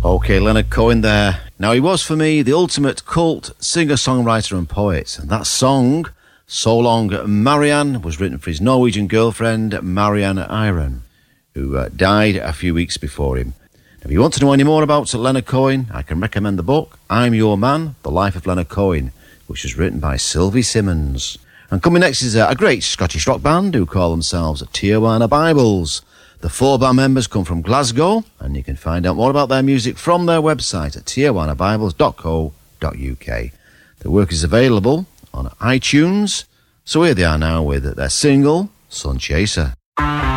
Okay, Leonard Cohen there. Now, he was, for me, the ultimate cult singer-songwriter and poet. And that song, So Long Marianne, was written for his Norwegian girlfriend, Marianne Iron, who died a few weeks before him. If you want to know any more about Leonard Cohen, I can recommend the book, I'm Your Man, The Life of Leonard Cohen, which was written by Sylvie Simmons. And coming next is a great Scottish rock band who call themselves Tijuana Bibles. The 4 band members come from Glasgow, and you can find out more about their music from their website at tijuanabibles.co.uk. The work is available on iTunes, so here they are now with their single, Sun Chaser.